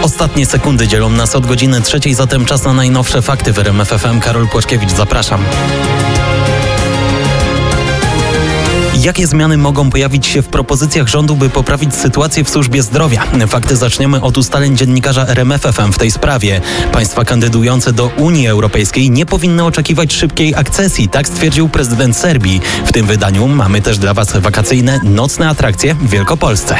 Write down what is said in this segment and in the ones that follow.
Ostatnie sekundy dzielą nas od godziny 3, zatem czas na najnowsze fakty w RMF FM. Karol Płaczkiewicz, zapraszam. Jakie zmiany mogą pojawić się w propozycjach rządu, by poprawić sytuację w służbie zdrowia? Fakty zaczniemy od ustaleń dziennikarza RMF FM w tej sprawie. Państwa kandydujące do Unii Europejskiej nie powinny oczekiwać szybkiej akcesji, tak stwierdził prezydent Serbii. W tym wydaniu mamy też dla Was wakacyjne, nocne atrakcje w Wielkopolsce.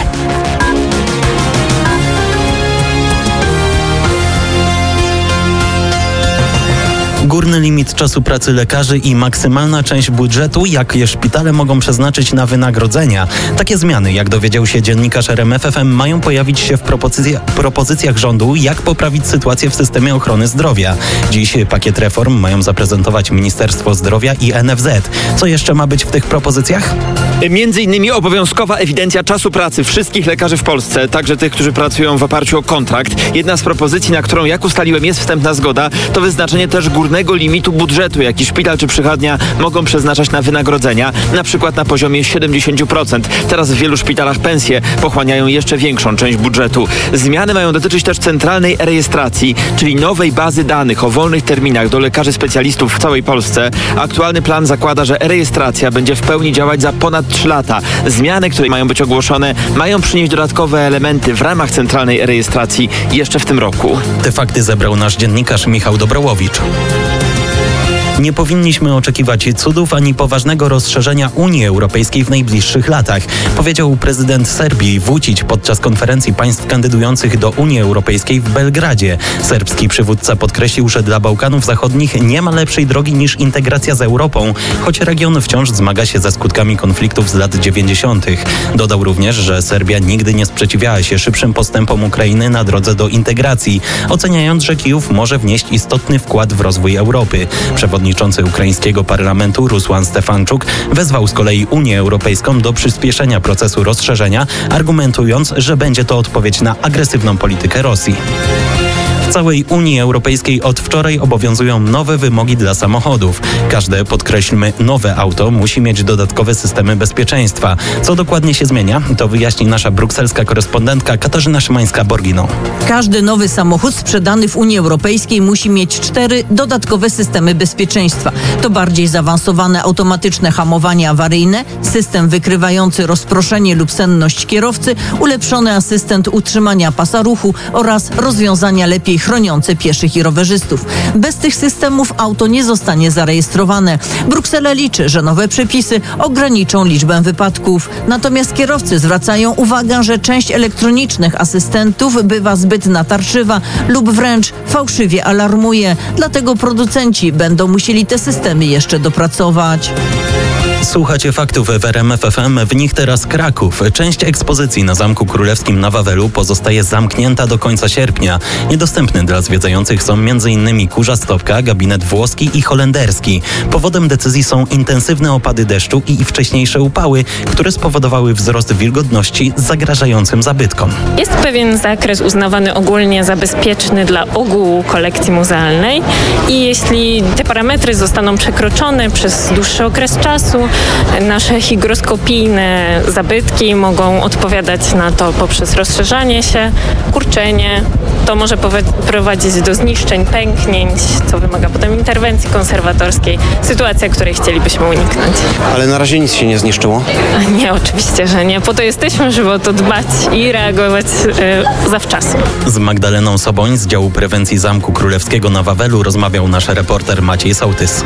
Górny limit czasu pracy lekarzy i maksymalna część budżetu, jakie szpitale mogą przeznaczyć na wynagrodzenia. Takie zmiany, jak dowiedział się dziennikarz RMF FM, mają pojawić się w propozycjach rządu, jak poprawić sytuację w systemie ochrony zdrowia. Dziś pakiet reform mają zaprezentować Ministerstwo Zdrowia i NFZ. Co jeszcze ma być w tych propozycjach? Między innymi obowiązkowa ewidencja czasu pracy wszystkich lekarzy w Polsce, także tych, którzy pracują w oparciu o kontrakt. Jedna z propozycji, na którą, jak ustaliłem, jest wstępna zgoda, to wyznaczenie też górnego limitu budżetu, jaki szpital czy przychodnia mogą przeznaczać na wynagrodzenia, na przykład na poziomie 70%. Teraz w wielu szpitalach pensje pochłaniają jeszcze większą część budżetu. Zmiany mają dotyczyć też centralnej rejestracji, czyli nowej bazy danych o wolnych terminach do lekarzy specjalistów w całej Polsce. Aktualny plan zakłada, że rejestracja będzie w pełni działać za ponad 3 lata. Zmiany, które mają być ogłoszone, mają przynieść dodatkowe elementy w ramach centralnej rejestracji jeszcze w tym roku. Te fakty zebrał nasz dziennikarz Michał Dobrołowicz. Nie powinniśmy oczekiwać cudów ani poważnego rozszerzenia Unii Europejskiej w najbliższych latach, powiedział prezydent Serbii Vučić podczas konferencji państw kandydujących do Unii Europejskiej w Belgradzie. Serbski przywódca podkreślił, że dla Bałkanów Zachodnich nie ma lepszej drogi niż integracja z Europą, choć region wciąż zmaga się ze skutkami konfliktów z lat 90. Dodał również, że Serbia nigdy nie sprzeciwiała się szybszym postępom Ukrainy na drodze do integracji, oceniając, że Kijów może wnieść istotny wkład w rozwój Europy. Przewodniczący ukraińskiego parlamentu Rusłan Stefanczuk wezwał z kolei Unię Europejską do przyspieszenia procesu rozszerzenia, argumentując, że będzie to odpowiedź na agresywną politykę Rosji. W całej Unii Europejskiej od wczoraj obowiązują nowe wymogi dla samochodów. Każde, podkreślmy, nowe auto musi mieć dodatkowe systemy bezpieczeństwa. Co dokładnie się zmienia, to wyjaśni nasza brukselska korespondentka Katarzyna Szymańska-Borginą. Każdy nowy samochód sprzedany w Unii Europejskiej musi mieć 4 dodatkowe systemy bezpieczeństwa. To bardziej zaawansowane automatyczne hamowanie awaryjne, system wykrywający rozproszenie lub senność kierowcy, ulepszony asystent utrzymania pasa ruchu oraz rozwiązania lepiej chroniące pieszych i rowerzystów. Bez tych systemów auto nie zostanie zarejestrowane. Bruksela liczy, że nowe przepisy ograniczą liczbę wypadków. Natomiast kierowcy zwracają uwagę, że część elektronicznych asystentów bywa zbyt natarczywa lub wręcz fałszywie alarmuje. Dlatego producenci będą musieli te systemy jeszcze dopracować. Słuchacie faktów w RMF FM, w nich teraz Kraków. Część ekspozycji na Zamku Królewskim na Wawelu pozostaje zamknięta do końca sierpnia. Niedostępne dla zwiedzających są m.in. Kurza Stopka, gabinet włoski i holenderski. Powodem decyzji są intensywne opady deszczu i wcześniejsze upały, które spowodowały wzrost wilgotności zagrażającym zabytkom. Jest pewien zakres uznawany ogólnie za bezpieczny dla ogółu kolekcji muzealnej i jeśli te parametry zostaną przekroczone przez dłuższy okres czasu, nasze hygroskopijne zabytki mogą odpowiadać na to poprzez rozszerzanie się, kurczenie. To może prowadzić do zniszczeń, pęknięć, co wymaga potem interwencji konserwatorskiej. Sytuacja, której chcielibyśmy uniknąć. Ale na razie nic się nie zniszczyło? Nie, oczywiście, że nie. Po to jesteśmy, żeby o to dbać i reagować zawczasu. Z Magdaleną Soboń z działu prewencji Zamku Królewskiego na Wawelu rozmawiał nasz reporter Maciej Sołtys.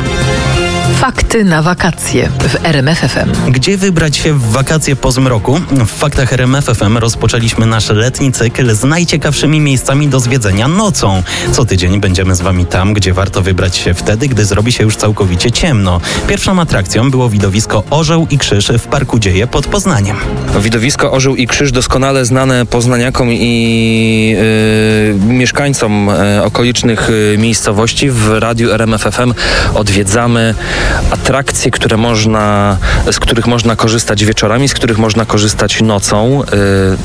Fakty na wakacje w RMF FM. Gdzie wybrać się w wakacje po zmroku? W faktach RMF FM rozpoczęliśmy nasz letni cykl z najciekawszymi miejscami do zwiedzenia nocą. Co tydzień będziemy z Wami tam, gdzie warto wybrać się wtedy, gdy zrobi się już całkowicie ciemno. Pierwszą atrakcją było widowisko Orzeł i Krzyż w Parku Dzieje pod Poznaniem. Widowisko Orzeł i Krzyż doskonale znane poznaniakom i mieszkańcom okolicznych miejscowości. W radiu RMF FM odwiedzamy atrakcje, z których można korzystać wieczorami, z których można korzystać nocą.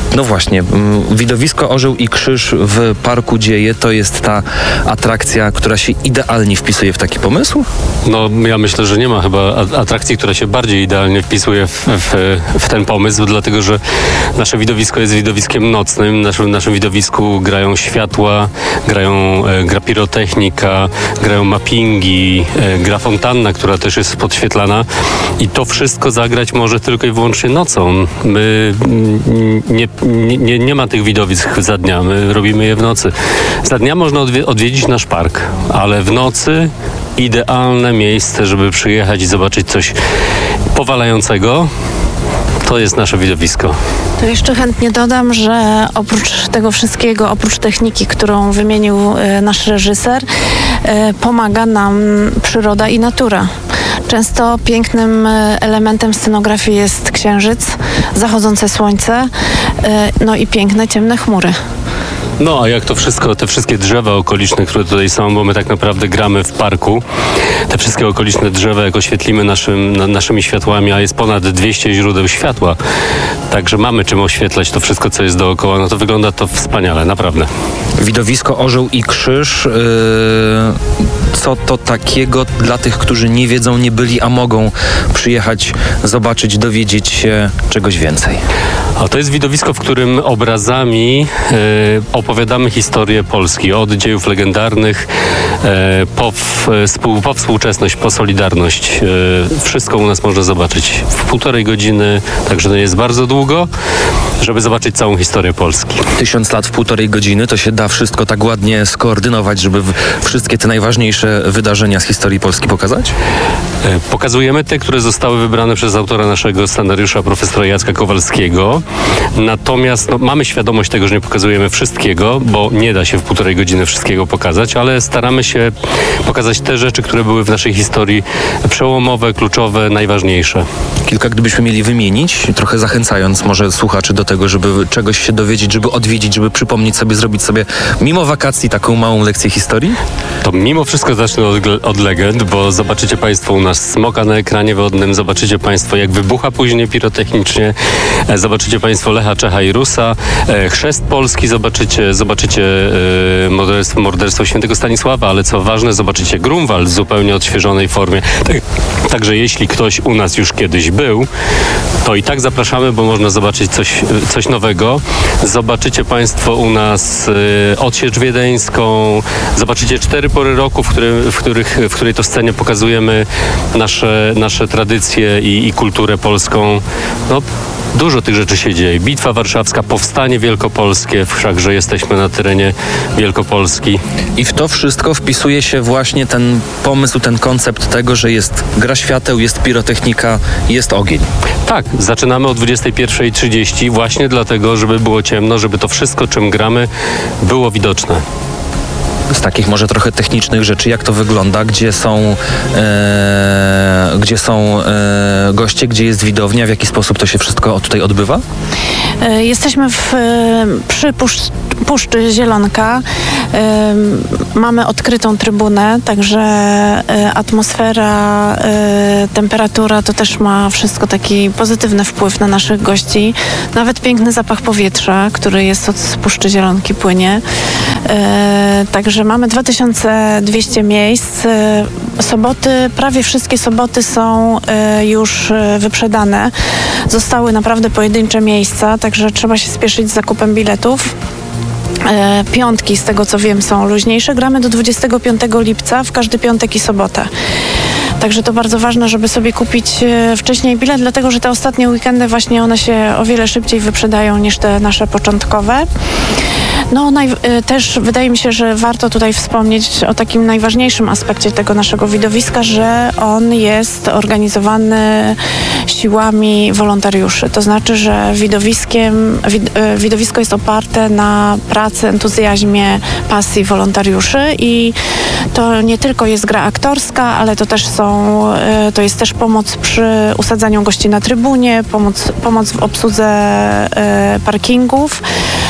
No właśnie, widowisko Orzeł i Krzyż w Parku Dzieje to jest ta atrakcja, która się idealnie wpisuje w taki pomysł? No ja myślę, że nie ma chyba atrakcji, która się bardziej idealnie wpisuje w ten pomysł, dlatego że nasze widowisko jest widowiskiem nocnym. W naszym widowisku grają światła, gra pirotechnika, grają mappingi, gra fontanna, która też jest podświetlana i to wszystko zagrać może tylko i wyłącznie nocą. My nie ma tych widowisk za dnia, my robimy je w nocy. Za dnia można odwiedzić nasz park, ale w nocy idealne miejsce, żeby przyjechać i zobaczyć coś powalającego. To jest nasze widowisko. To jeszcze chętnie dodam, że oprócz tego wszystkiego, oprócz techniki, którą wymienił nasz reżyser, pomaga nam przyroda i natura. Często pięknym elementem scenografii jest księżyc, zachodzące słońce, no i piękne, ciemne chmury. No a jak to wszystko, te wszystkie drzewa okoliczne, które tutaj są, bo my tak naprawdę gramy w parku, te wszystkie okoliczne drzewa, jak oświetlimy naszymi światłami, a jest ponad 200 źródeł światła, także mamy czym oświetlać to wszystko, co jest dookoła, no to wygląda to wspaniale, naprawdę. Widowisko Orzeł i Krzyż, co to takiego dla tych, którzy nie wiedzą, nie byli, a mogą przyjechać, zobaczyć, dowiedzieć się czegoś więcej? A to jest widowisko, w którym opowiadamy historię Polski, od dziejów legendarnych po współczesność, po Solidarność. Wszystko u nas można zobaczyć w 1,5 godziny, także to nie jest bardzo długo, żeby zobaczyć całą historię Polski. 1000 lat w 1,5 godziny, to się da wszystko tak ładnie skoordynować, żeby wszystkie te najważniejsze wydarzenia z historii Polski pokazać? Pokazujemy te, które zostały wybrane przez autora naszego scenariusza, profesora Jacka Kowalskiego. Natomiast mamy świadomość tego, że nie pokazujemy wszystkiego, bo nie da się w 1,5 godziny wszystkiego pokazać, ale staramy się pokazać te rzeczy, które były w naszej historii przełomowe, kluczowe, najważniejsze. Kilka gdybyśmy mieli wymienić, trochę zachęcając może słuchaczy do tego, żeby czegoś się dowiedzieć, żeby odwiedzić, żeby przypomnieć sobie, zrobić sobie mimo wakacji taką małą lekcję historii? To mimo wszystko zacznę od legend, bo zobaczycie Państwo u nas smoka na ekranie wodnym, zobaczycie Państwo, jak wybucha później pirotechnicznie, zobaczycie Państwo Lecha, Czecha i Rusa, chrzest Polski, zobaczycie morderstwo świętego Stanisława, ale co ważne, zobaczycie Grunwald w zupełnie odświeżonej formie. Także jeśli ktoś u nas już kiedyś był, to i tak zapraszamy, bo można zobaczyć coś nowego. Zobaczycie Państwo u nas odsiecz wiedeńską, zobaczycie 4 pory roku, w której to scenie pokazujemy nasze tradycje i kulturę polską. No, dużo tych rzeczy się dzieje. Bitwa Warszawska, Powstanie Wielkopolskie, wszakże jesteśmy na terenie Wielkopolski. I w to wszystko wpisuje się właśnie ten pomysł, ten koncept tego, że jest gra świateł, jest pirotechnika, jest ogień. Tak, zaczynamy o 21:30 właśnie dlatego, żeby było ciemno, żeby to wszystko, czym gramy, było widoczne. Z takich może trochę technicznych rzeczy, jak to wygląda, gdzie są goście, gdzie jest widownia, w jaki sposób to się wszystko tutaj odbywa? Jesteśmy przy Puszczy Zielonka. Mamy odkrytą trybunę, także atmosfera, temperatura to też ma wszystko taki pozytywny wpływ na naszych gości. Nawet piękny zapach powietrza, który jest od Puszczy Zielonki płynie. Także mamy 2200 miejsc. Soboty, prawie wszystkie soboty są już wyprzedane. Zostały naprawdę pojedyncze miejsca, także trzeba się spieszyć z zakupem biletów. Piątki, z tego co wiem, są luźniejsze. Gramy do 25 lipca w każdy piątek i sobotę. Także to bardzo ważne, żeby sobie kupić wcześniej bilet, dlatego że te ostatnie weekendy właśnie one się o wiele szybciej wyprzedają niż te nasze początkowe. No też wydaje mi się, że warto tutaj wspomnieć o takim najważniejszym aspekcie tego naszego widowiska, że on jest organizowany siłami wolontariuszy. To znaczy, że widowisko jest oparte na pracy, entuzjazmie, pasji wolontariuszy i to nie tylko jest gra aktorska, ale to jest też pomoc przy usadzaniu gości na trybunie, pomoc w obsłudze parkingów.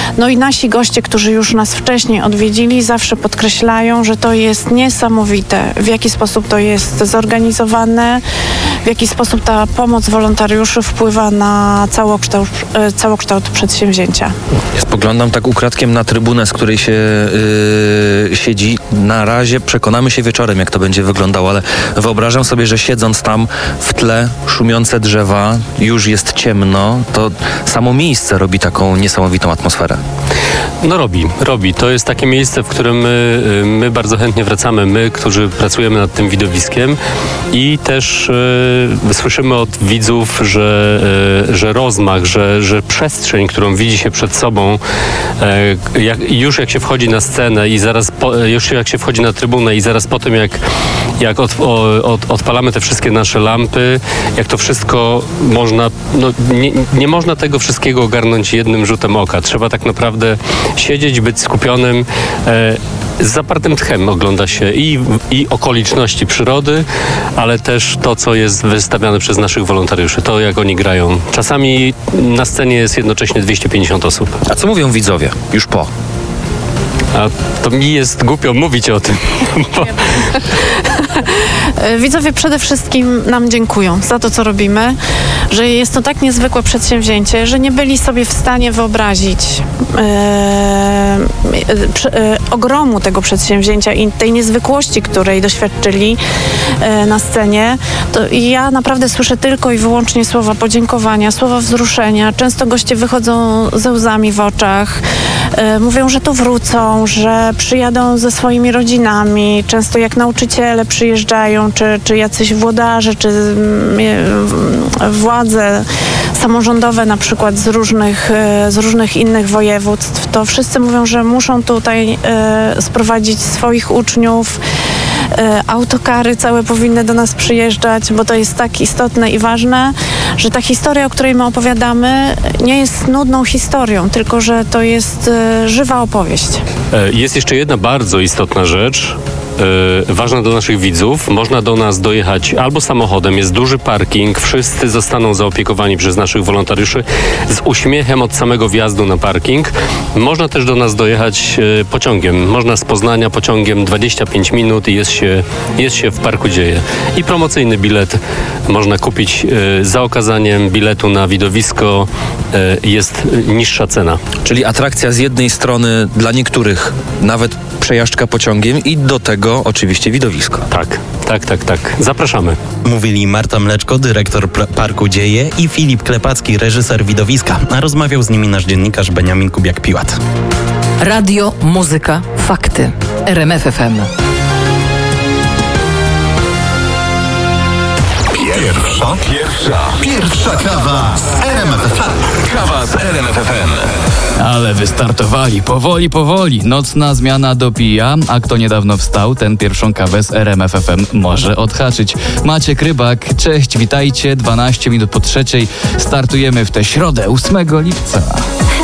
No i nasi goście, którzy już nas wcześniej odwiedzili, zawsze podkreślają, że to jest niesamowite, w jaki sposób to jest zorganizowane, w jaki sposób ta pomoc wolontariuszy wpływa na całokształt przedsięwzięcia. Spoglądam tak ukradkiem na trybunę, z której się siedzi. Na razie przekonamy się wieczorem, jak to będzie wyglądało, ale wyobrażam sobie, że siedząc tam w tle, szumiące drzewa, już jest ciemno, to samo miejsce robi taką niesamowitą atmosferę. No robi. To jest takie miejsce, w którym my bardzo chętnie wracamy, my, którzy pracujemy nad tym widowiskiem i też słyszymy od widzów, że rozmach, że przestrzeń, którą widzi się przed sobą, jak się wchodzi na scenę i jak się wchodzi na trybunę i zaraz po tym, jak odpalamy te wszystkie nasze lampy, jak to wszystko można, nie można tego wszystkiego ogarnąć jednym rzutem oka. Trzeba tak naprawdę siedzieć, być skupionym, z zapartym tchem ogląda się i okoliczności przyrody, ale też to, co jest wystawiane przez naszych wolontariuszy, to jak oni grają. Czasami na scenie jest jednocześnie 250 osób. A co mówią widzowie już po? A to mi jest głupio mówić o tym. Widzowie przede wszystkim nam dziękują za to, co robimy, że jest to tak niezwykłe przedsięwzięcie, że nie byli sobie w stanie wyobrazić ogromu tego przedsięwzięcia i tej niezwykłości, której doświadczyli na scenie. To ja naprawdę słyszę tylko i wyłącznie słowa podziękowania, słowa wzruszenia. Często goście wychodzą ze łzami w oczach, mówią, że tu wrócą, że przyjadą ze swoimi rodzinami. Często jak nauczyciele przyjeżdżają, czy jacyś włodarze, czy władze samorządowe na przykład z różnych innych województw, to wszyscy mówią, że muszą tutaj sprowadzić swoich uczniów. Autokary całe powinny do nas przyjeżdżać, bo to jest tak istotne i ważne, że ta historia, o której my opowiadamy, nie jest nudną historią, tylko że to jest żywa opowieść. Jest jeszcze jedna bardzo istotna rzecz, ważna dla naszych widzów. Można do nas dojechać albo samochodem, jest duży parking, wszyscy zostaną zaopiekowani przez naszych wolontariuszy z uśmiechem od samego wjazdu na parking. Można też do nas dojechać pociągiem. Można z Poznania pociągiem 25 minut i jest się w Parku Dzieje. I promocyjny bilet można kupić za okazaniem biletu na widowisko. Jest niższa cena. Czyli atrakcja z jednej strony dla niektórych, nawet przejażdżka pociągiem i do tego oczywiście widowisko. Tak. Zapraszamy. Mówili Marta Mleczko, dyrektor Parku Dzieje i Filip Klepacki, reżyser widowiska. A rozmawiał z nimi nasz dziennikarz Beniamin Kubiak-Piłat. Radio, muzyka, fakty. RMF FM. Pierwsza kawa z RMF FM. Kawa z RMF FM. Ale wystartowali, powoli. Nocna zmiana dopija, a kto niedawno wstał, ten pierwszą kawę z RMF FM może odhaczyć. Maciek Rybak, cześć, witajcie, 12 minut po 3:00. Startujemy w tę środę, 8 lipca.